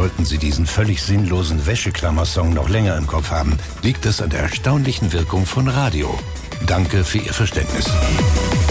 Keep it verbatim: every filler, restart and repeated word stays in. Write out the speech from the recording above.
Sollten Sie diesen völlig sinnlosen Wäscheklammer-Song noch länger im Kopf haben, liegt es an der erstaunlichen Wirkung von Radio. Danke für Ihr Verständnis.